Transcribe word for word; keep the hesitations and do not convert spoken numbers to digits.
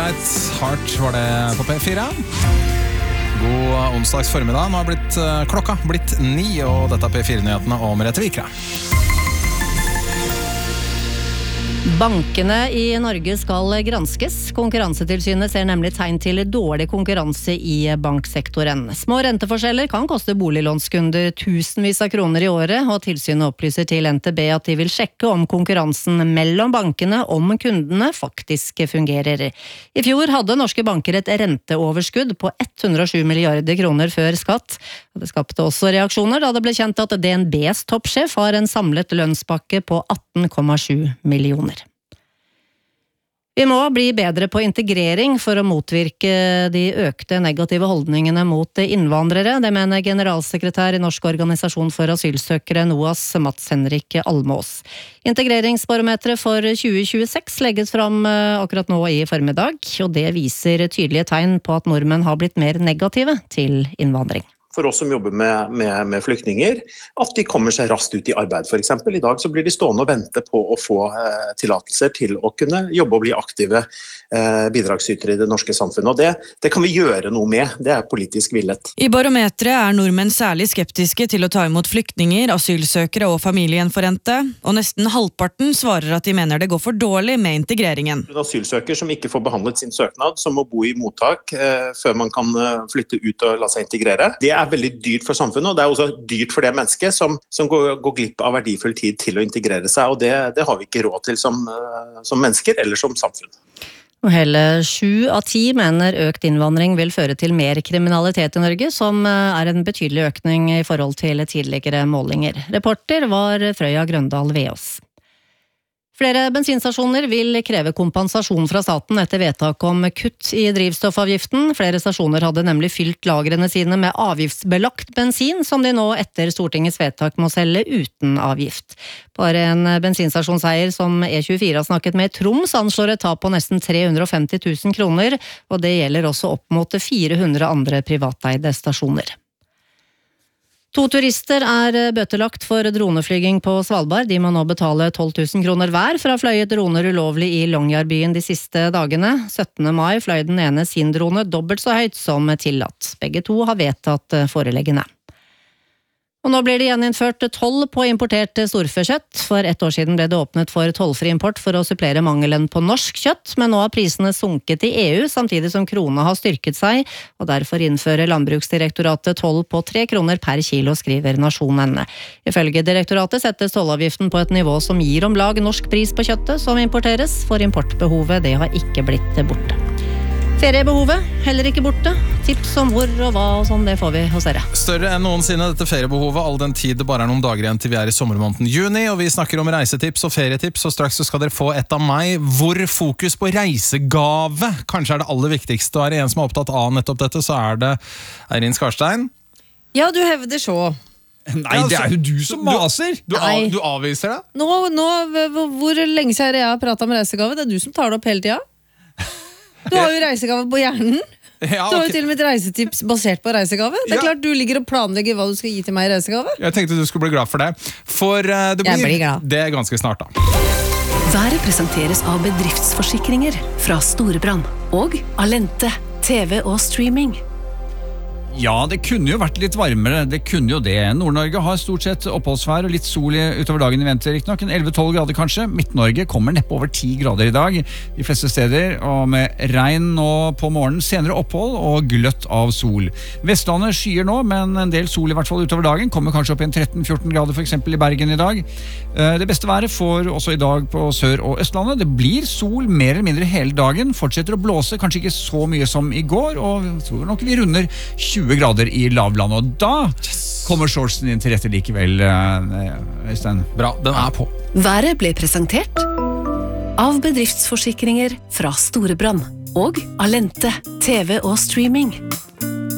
Night, Heart var det på P fire. God onsdags formiddag. Nå har blitt, klokka blitt ni, og dette er P fire-nyhetene om Merete Vikre. Bankene i Norge skal granskes. Konkurransetilsynet ser nemlig tegn til dårlig konkurranse i banksektoren. Små renteforskjeller kan koste boliglånskunder tusenvis av kroner i året, og tilsynet opplyser til N T B at de vil sjekke om konkurransen mellom bankene om kundene faktisk fungerer. I fjor hadde norske banker et renteoverskudd på hundre og sju milliarder kroner før skatt. Det skapte også reaksjoner da det ble kjent at D N Bs toppsjef har en samlet lønnspakke på atten komma sju millioner. Vi må bli bedre på integrering for å motvirke de økte negative holdningene mot innvandrere. Det mener generalsekretær i Norsk organisasjon for asylsøkere, NOAS, Mats Henrik Almås. Integreringsbarometeret for tjue tjueseks legges fram akkurat nå i formiddag, og det viser tydelige tegn på at nordmenn har blitt mer negative til innvandring. For oss som jobber med, med, med flyktninger, at de kommer seg raskt ut i arbeid for eksempel. I dag så blir de stående og vente på å få eh, tillatelser til å kunne jobbe og bli aktive eh, bidragsytere i det norske samfunnet. Og det, det kan vi gjøre noe med, det er politisk villet. I barometeret er nordmenn særlig skeptiske til å ta imot flyktninger, asylsøkere og familiegjenforente, og nesten halvparten svarer at de mener det går for dårlig med integreringen. En asylsøker som ikke får behandlet sin søknad, som må bo i mottak eh, før man kan eh, flytte ut og la seg integrere, det er veldig dyrt for samfunnet, og det er også dyrt for det mennesket som, som går, går glipp av verdifull tid til å integrere seg, og det, det har vi ikke råd til som, som mennesker eller som samfunn. Og hele sju av ti mener økt innvandring vil føre til mer kriminalitet i Norge, som er en betydelig økning i forhold til tidligere målinger. Reporter var Frøya Grøndal Veås. Flere bensinstasjoner vil kreve kompensasjon fra staten etter vedtak om kutt i drivstoffavgiften. Flere stasjoner hadde nemlig fylt lagrene sine med avgiftsbelagt bensin, som de nå etter Stortingets vedtak må selge uten avgift. Bare en bensinstasjonseier som E tjuefire har snakket med Troms anslår et tap på nesten tre hundre og femti tusen kroner, og det gjelder også opp mot fire hundre andre privateide stasjoner. To turister er bøtelagt for droneflyging på Svalbard. De må nå betale tolv tusen kroner hver for å ha fløyet droner ulovlig i Longyearbyen de siste dagene. syttende mai fløy den ene sin drone dobbelt så høyt som tillatt. Begge to har vedtatt foreleggene. Og nå blir det gjeninnført toll på importert storfekjøtt. For ett år siden ble det åpnet for tollfri import for å supplere mangelen på norsk kjøtt, men nå har prisene sunket i E U, samtidig som krona har styrket seg, og derfor innfører Landbruksdirektoratet toll på tre kroner per kilo, skriver Nasjonen. Ifølge direktoratet settes tollavgiften på et nivå som gir om lag norsk pris på kjøttet som importeres, for importbehovet det har ikke blitt borte. Feriebehovet, heller ikke borte. Tips om hvor og hva og sånn, det får vi hos dere. Større enn noensinne dette feriebehovet, all den tid det bare er noen dager igjen til vi er i sommermåneden juni, og vi snakker om reisetips og ferietips, og straks så skal dere få et av meg, hvor fokus på reisegave kanskje er det aller viktigste, og er det en som er opptatt av nettopp dette, så er det Eirin Skarstein. Ja, du hevder så. Nei, det er jo du som maser. Du, av, du avviser det? Nå, nå, hvor lenge siden jeg har pratet om reisegave? Det er du som tar det opp hele tiden. Du har jo reisegave på hjernen. Ja, Du har jo ok. til og med et reisetips basert på reisegave. Det er Ja. klart du ligger og planlegger hva du skal gi til meg i reisegave. Jeg tenkte du skulle bli glad for det. For uh, det Jeg blir, blir glad. det er ganske snart da. Været presenteres av bedriftsforsikringer fra Storebrand og Alente, T V og streaming. Ja, det kunne jo vært litt varmere, det kunne jo det. Nord-Norge har stort sett oppholdsvær og litt sol utover dagen i venter, riktig nok. En elleve tolv grader kanskje. Midt-Norge kommer neppe over ti grader i dag, de fleste steder, og med regn nå på morgenen, senere opphold og gløtt av sol. Vestlandet skyer nå, men en del sol i hvert fall utover dagen, kommer kanskje opp i en tretten fjorten grader for eksempel i Bergen i dag. Det beste været får også i dag på Sør- og Østlandet. Det blir sol mer eller mindre hele dagen, fortsetter å blåse, kanskje ikke så mye som i går, og jeg tror nok vi runder tjue grader i lavland, og da kommer shortsen din til rette likevel, Øystein. Bra, den er på. Været ble presentert av bedriftsforsikringer fra Storebrand og Alente, T V og streaming.